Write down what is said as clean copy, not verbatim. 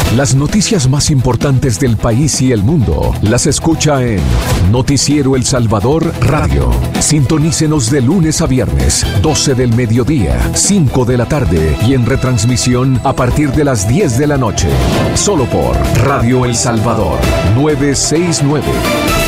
Las noticias más importantes del país y el mundo las escucha en Noticiero El Salvador Radio. Sintonícenos de lunes a viernes, 12 del mediodía, 5 de la tarde y en retransmisión a partir de las 10 de la noche. Solo por Radio El Salvador 969.